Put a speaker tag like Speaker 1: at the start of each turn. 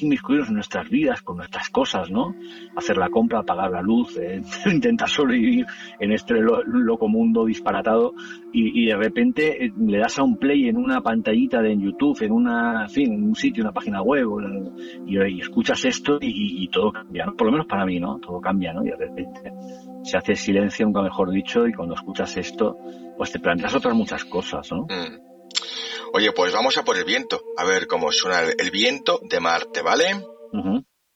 Speaker 1: inmiscuirnos en nuestras vidas, con nuestras cosas, ¿no? Hacer la compra, pagar la luz, intentar sobrevivir en este loco mundo disparatado y de repente le das a un play en una pantallita de YouTube, en un sitio, una página web y escuchas esto y todo cambia, ¿no? Por lo menos para mí, ¿no? Todo cambia, ¿no? Y de repente se hace silencio, nunca mejor dicho, y cuando escuchas esto, pues te planteas otras muchas cosas, ¿no?
Speaker 2: Oye, pues vamos a por el viento, a ver cómo suena el viento de Marte, ¿vale?
Speaker 1: Uh-huh.